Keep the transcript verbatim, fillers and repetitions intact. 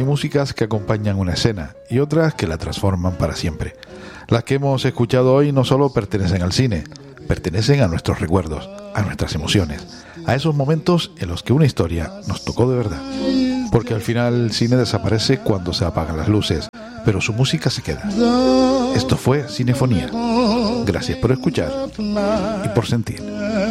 músicas que acompañan una escena y otras que la transforman para siempre. Las que hemos escuchado hoy no solo pertenecen al cine, pertenecen a nuestros recuerdos, a nuestras emociones, a esos momentos en los que una historia nos tocó de verdad. Porque al final el cine desaparece cuando se apagan las luces, pero su música se queda. Esto fue Cinefonía. Gracias por escuchar y por sentir.